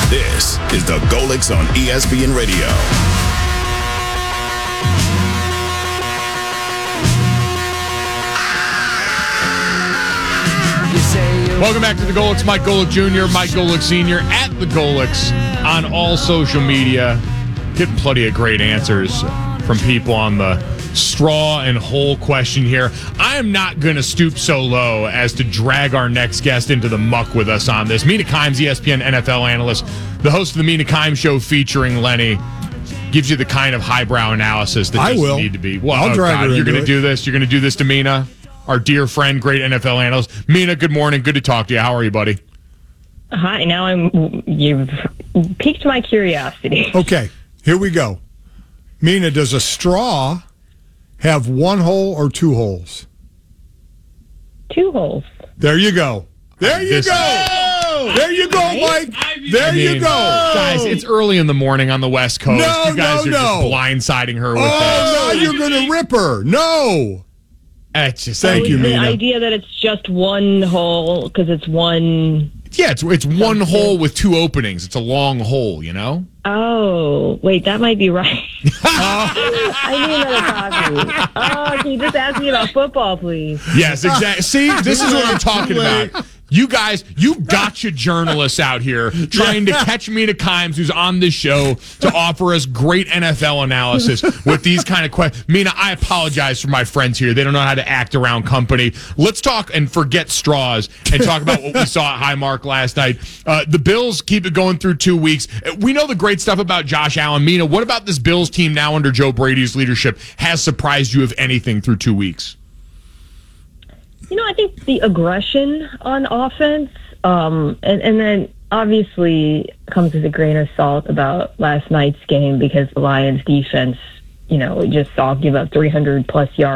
This is the Golics on ESPN Radio. Welcome back to the Golics. Mike Golic Jr., Mike Golic Sr. at the Golics on all social media. Getting plenty of great answers from people on the straw and hole question here. I am not going to stoop so low as to drag our next guest into the muck with us on this. Mina Kimes, ESPN NFL analyst, the host of the Mina Kimes Show featuring Lenny, gives you the kind of highbrow analysis that doesn't need to be. Well, I'll drag her you're going to it. do this? You're going to do this to Mina? Our dear friend, great NFL analyst. Mina, good morning. Good to talk to you. How are you, buddy? Hi. Now you've piqued my curiosity. Okay, here we go. Mina, does a straw have one hole or two holes? Two holes. There you go. There you go. There you go, Mike. There you go. Guys, it's early in the morning on the West Coast. You guys are just blindsiding her with this. Oh, no, you're going to rip her. No. Thank you, The Mina. idea that it's just one hole because it's one. Yeah, it's one hole with two openings. It's a long hole, you know? Oh, wait, that might be right. I need another coffee. Oh, can you just ask me about football, please? Yes, exactly. See, this is what I'm talking about. You guys, you gotcha journalists out here trying to catch Mina Kimes, who's on this show, to offer us great NFL analysis with these kind of questions. Mina, I apologize for my friends here. They don't know how to act around company. Let's talk and forget straws and talk about what we saw at Highmark last night. The Bills keep it going through 2 weeks. We know the great stuff about Josh Allen. Mina, what about this Bills team now under Joe Brady's leadership has surprised you, if anything, through 2 weeks? I think the aggression on offense, and then obviously comes with a grain of salt about last night's game because the Lions defense, just saw give up 300-plus yards